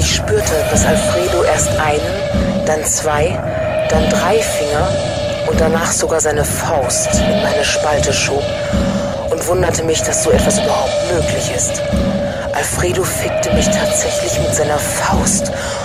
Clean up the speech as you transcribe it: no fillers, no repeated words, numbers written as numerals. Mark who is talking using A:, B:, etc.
A: Ich spürte, dass Alfredo erst einen, dann 2, dann 3 Finger und danach sogar seine Faust in meine Spalte schob und wunderte mich, dass so etwas überhaupt möglich ist. Alfredo fickte mich tatsächlich mit seiner Faust